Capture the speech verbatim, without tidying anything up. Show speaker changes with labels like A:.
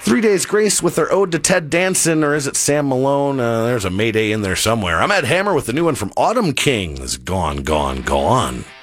A: Three Days Grace with their ode to Ted Danson, or is it Sam Malone? Uh, there's a Mayday in there somewhere. I'm Ed Hammer with the new one from Autumn King. This is Gone, Gone, Gone.